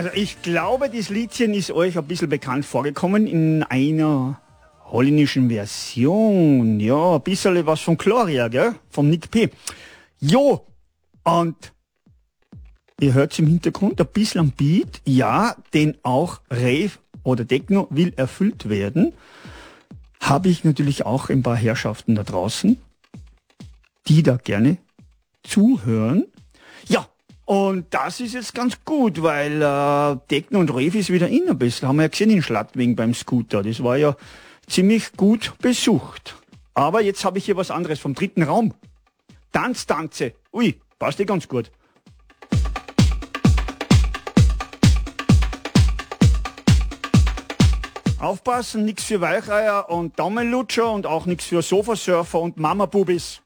Also ich glaube, das Liedchen ist euch ein bisschen bekannt vorgekommen in einer holländischen Version. Ja, ein bisschen was von Gloria, gell? Vom Nick P. Jo, und ihr hört im Hintergrund ein bisschen am Beat. Ja, denn auch Rave oder Techno will erfüllt werden. Habe ich natürlich auch ein paar Herrschaften da draußen, die da gerne zuhören. Ja, und das ist jetzt ganz gut, weil Techno und Rave ist wieder in ein bisschen. Haben wir ja gesehen in Schladming beim Scooter. Das war ja ziemlich gut besucht. Aber jetzt habe ich hier was anderes vom dritten Raum. Tanze. Ui, passt dir ganz gut. Aufpassen, nix für Weicheier und Daumenlutscher und auch nix für Sofasurfer und Mama-Bubis.